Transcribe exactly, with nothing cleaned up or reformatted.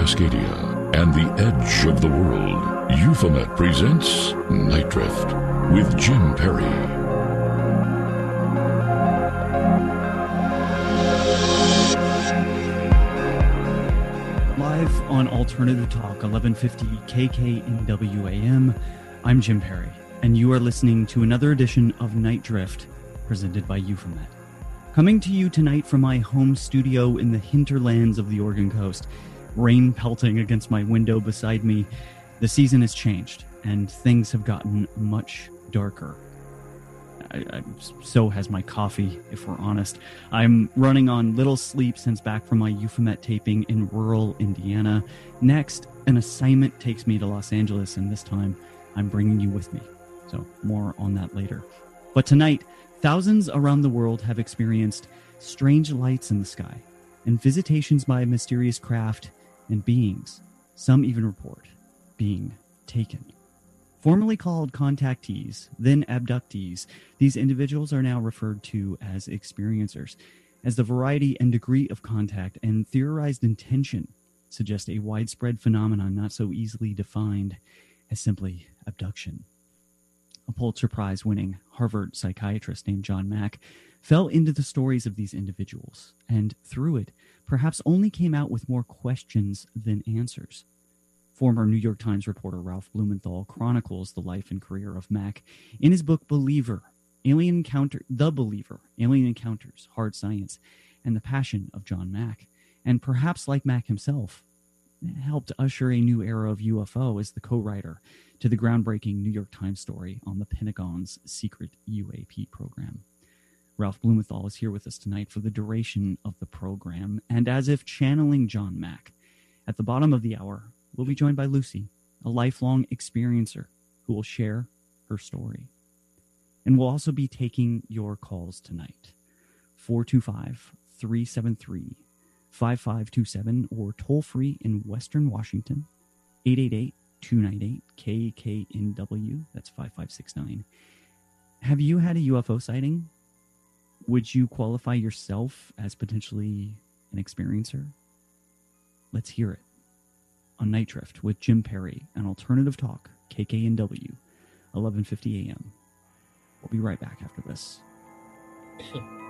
Cascadia and the edge of the world, Euphomet presents Night Drift with Jim Perry. Live on Alternative Talk, eleven fifty K K N W A M, I'm Jim Perry, and you are listening to another edition of Night Drift, presented by Euphomet. Coming to you tonight from my home studio in the hinterlands of the Oregon coast, rain pelting against my window beside me. The season has changed, and things have gotten much darker. I, I, so has my coffee, if we're honest. I'm running on little sleep since back from my Euphomet taping in rural Indiana. Next, an assignment takes me to Los Angeles, and this time I'm bringing you with me. So more on that later. But tonight, thousands around the world have experienced strange lights in the sky and visitations by mysterious craft and beings. Some even report being taken. Formerly called contactees, then abductees, these individuals are now referred to as experiencers, as the variety and degree of contact and theorized intention suggest a widespread phenomenon not so easily defined as simply abduction. A Pulitzer Prize-winning Harvard psychiatrist named John Mack fell into the stories of these individuals, and through it, perhaps only came out with more questions than answers. Former New York Times reporter Ralph Blumenthal chronicles the life and career of Mack in his book Believer, Alien Encounter, The Believer, Alien Encounters, Hard Science, and the Passion of John Mack, and perhaps like Mack himself, helped usher a new era of U F O as the co-writer to the groundbreaking New York Times story on the Pentagon's secret U A P program. Ralph Blumenthal is here with us tonight for the duration of the program, and as if channeling John Mack, at the bottom of the hour, we'll be joined by Lucy, a lifelong experiencer who will share her story. And we'll also be taking your calls tonight. four two five, three seven three, five five two seven or toll free in Western Washington, eight eight eight, two nine eight, K K N W. That's five five six nine. Have you had a U F O sighting? Would you qualify yourself as potentially an experiencer? Let's hear it on Night Drift with Jim Perry and Alternative Talk, K K N W, eleven fifty A M. We'll be right back after this.